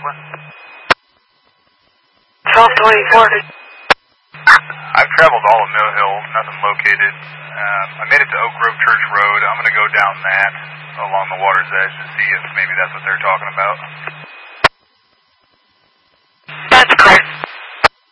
Brooklyn. 1224. I've traveled all of Mill Hill, nothing located. I made it to Oak Grove Church Road. I'm going to go down that along the water's edge to see if maybe that's what they're talking about.